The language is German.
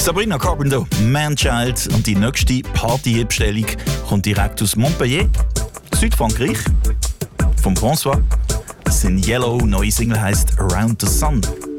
Sabrina Carpenter, Manchild, und die nächste Partybestellung kommt direkt aus Montpellier, Südfrankreich, von François. Sein Yellow neue Single heisst Around the Sun.